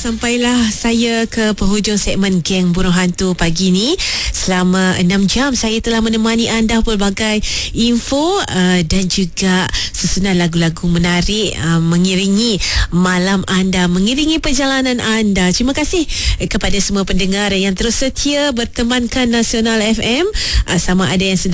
sampailah saya ke penghujung segmen Geng Burung Hantu pagi ni. Selama 6 jam saya telah menemani anda pelbagai info dan juga susunan lagu-lagu menarik mengiringi malam anda, mengiringi perjalanan anda. Terima kasih kepada semua pendengar yang terus setia bertemankan Nasional FM, sama ada yang sedang